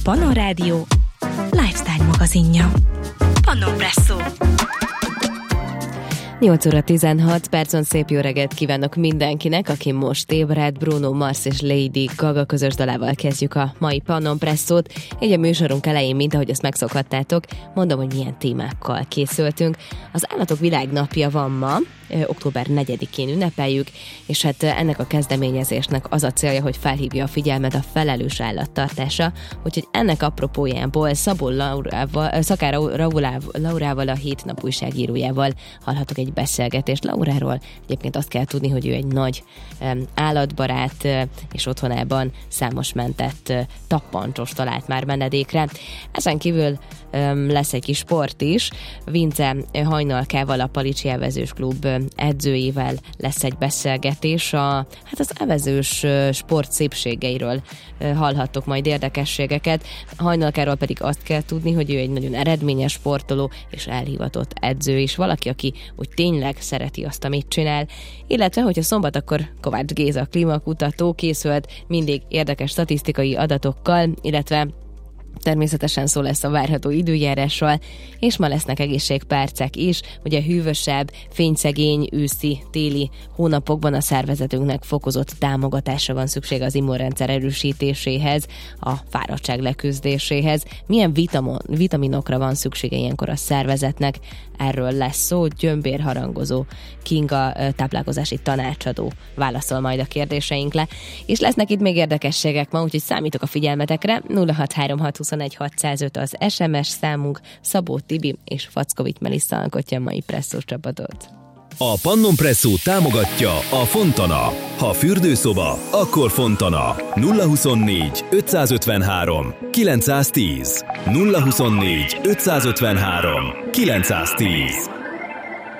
Pannon Rádió lifestyle magazinja. Pannon Presszó. 8 óra 16 percon szép jó reggelt kívánok mindenkinek, aki most ébred. Bruno Mars és Lady Gaga közös dalával kezdjük a mai Pannon Presszót. Így a műsorunk elején, mint ahogy ezt megszokhattátok, mondom, hogy milyen témákkal készültünk. Az Állatok Világnapja van ma, október 4-én ünnepeljük, és hát ennek a kezdeményezésnek az a célja, hogy felhívja a figyelmet a felelős állattartásra, úgyhogy ennek apropójából Szabó Laurával, a Hét Nap újságírójával hallhatok egy beszélgetést. Lauráról egyébként azt kell tudni, hogy ő egy nagy állatbarát, és otthonában számos mentett tappancsos talált már menedékre. Ezen kívül lesz egy kis sport is. Vince Hajnalkával, a Palicsi Evezős Klub edzőjével lesz egy beszélgetés. Az evezős sport szépségeiről hallhattok majd érdekességeket. Hajnalkáról pedig azt kell tudni, hogy ő egy nagyon eredményes sportoló és elhivatott edző is. Valaki, aki úgy tényleg szereti azt, amit csinál. Illetve, hogyha szombat, akkor Kovács Géza klímakutató készült mindig érdekes statisztikai adatokkal, illetve természetesen szó lesz a várható időjárásról, és ma lesznek egészségpercek is, hogy a hűvösebb, fényszegény, őszi, téli hónapokban a szervezetünknek fokozott támogatásra van szükség az immunrendszer erősítéséhez, a fáradtság leküzdéséhez. Milyen vitaminokra van szüksége ilyenkor a szervezetnek? Erről lesz szó. Gyömbérharangozó Kinga, táplálkozási tanácsadó válaszol majd a kérdéseinkre. És lesznek itt még érdekességek ma, úgyhogy számítok a figyelmetekre. 0636216605 az SMS számunk, Szabó Tibi és Fackovics Melissa alkotja a mai presszós csapatot. A Pannon Presszó támogatja a Fontana. Ha fürdőszoba, akkor Fontana. 024 553 910. 024 553 910.